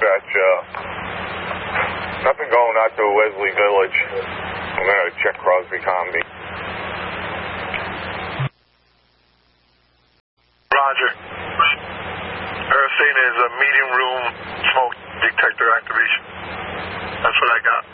dispatch. Nothing going out to Wesley Village. I'm going to check Crosby Combi. Roger. Everything is a meeting room smoke detector activation. That's what I got.